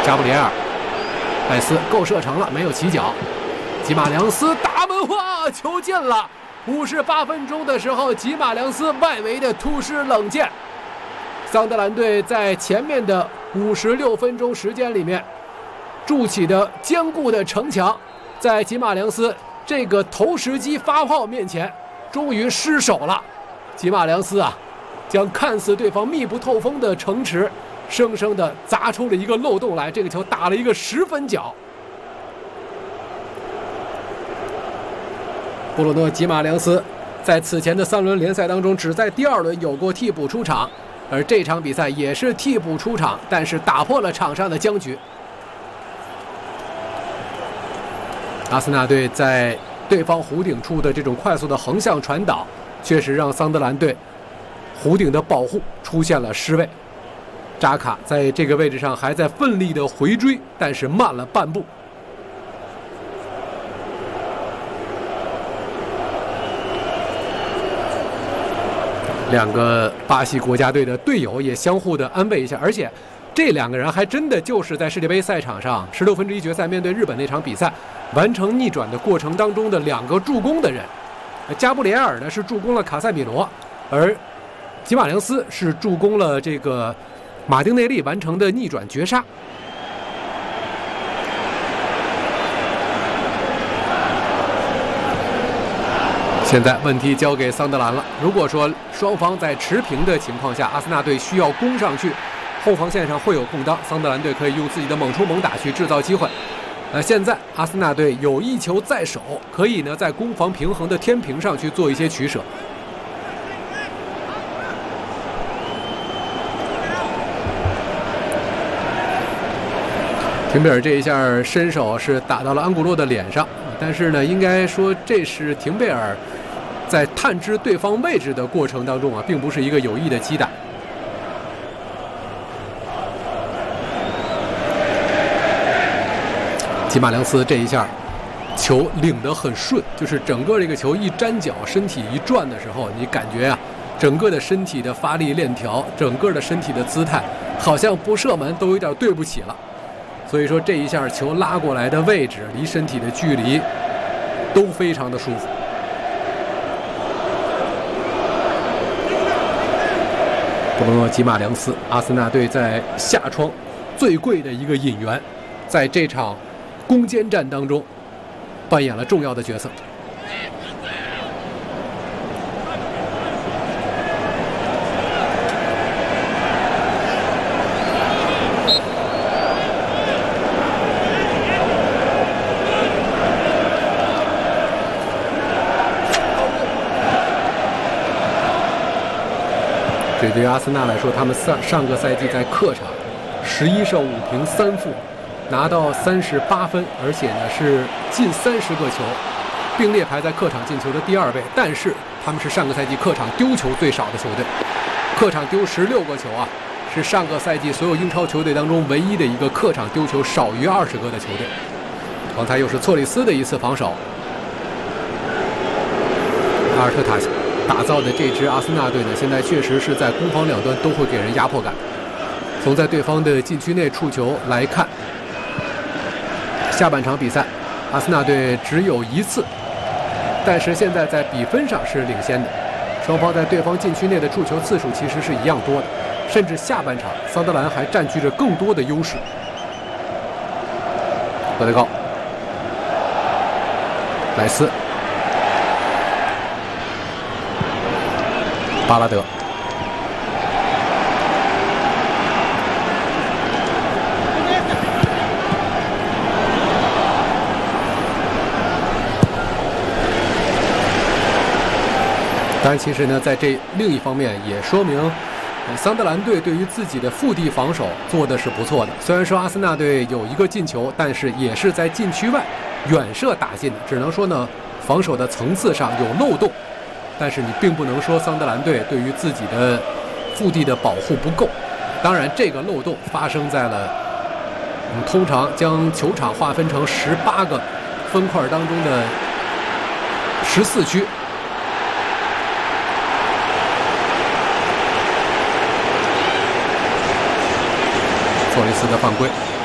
加布里埃尔，赖斯够射程了，没有起脚。吉马良斯打门，哇，球进了！58分钟的时候，吉马良斯外围的突施冷箭。桑德兰队在前面的56分钟时间里面筑起的坚固的城墙，在吉马良斯这个投石机发炮面前，终于失手了。吉马良斯啊，将看似对方密不透风的城池，生生的砸出了一个漏洞来。这个球打了一个10分角。布鲁诺·吉马良斯在此前的3轮联赛当中，只在第2轮有过替补出场，而这场比赛也是替补出场，但是打破了场上的僵局。阿森纳队在对方弧顶处的这种快速的横向传导，确实让桑德兰队弧顶的保护出现了失位。扎卡在这个位置上还在奋力的回追，但是慢了半步。2个巴西国家队的队友也相互的安慰一下，而且这2个人还真的就是在世界杯赛场上16分之一决赛面对日本那场比赛完成逆转的过程当中的2个助攻的人。加布里埃尔呢是助攻了卡塞米罗，而吉马良斯是助攻了这个马丁内利完成的逆转绝杀。现在问题交给桑德兰了。如果说双方在持平的情况下，阿森纳队需要攻上去，后防线上会有空当，桑德兰队可以用自己的猛冲猛打去制造机会。现在阿森纳队有一球在手，可以呢在攻防平衡的天平上去做一些取舍。廷贝尔这一下伸手是打到了安古洛的脸上，但是呢，应该说这是廷贝尔在探知对方位置的过程当中啊，并不是一个有意的击打。吉马良斯这一下球领得很顺，就是整个这个球一沾脚，身体一转的时候，你感觉啊，整个的身体的发力链条，整个的身体的姿态，好像不射门都有点对不起了。所以说这一下球拉过来的位置，离身体的距离都非常的舒服。布鲁诺·吉马良斯，阿森纳队在夏窗最贵的一个引援，在这场攻坚战当中扮演了重要的角色。这对于阿森纳来说，他们上个赛季在客场11胜5平3负，拿到38分，而且呢是进30个球，并列排在客场进球的第2位。但是他们是上个赛季客场丢球最少的球队，客场丢16个球啊，是上个赛季所有英超球队当中唯一的一个客场丢球少于20个的球队。刚才又是措里斯的一次防守，阿尔特塔打造的这支阿森纳队呢，现在确实是在攻防两端都会给人压迫感。从在对方的禁区内触球来看，下半场比赛阿森纳队只有1次，但是现在在比分上是领先的，双方在对方禁区内的触球次数其实是一样多的，甚至下半场桑德兰还占据着更多的优势。戈德高、莱斯、巴拉德，当然，其实呢，在这另一方面也说明，桑德兰队对于自己的腹地防守做的是不错的。虽然说阿森纳队有一个进球，但是也是在禁区外远射打进的，只能说呢，防守的层次上有漏洞。但是你并不能说桑德兰队对于自己的腹地的保护不够。当然，这个漏洞发生在了通常将球场划分成18个分块当中的14区。索里斯的犯规，